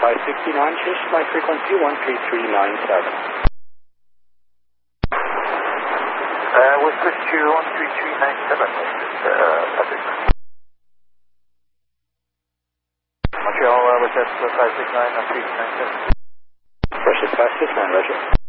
569, change flight frequency 13397. We'll switch to 13397, Patrick. Montreal, with us 569 on 3397. Precious 569, roger.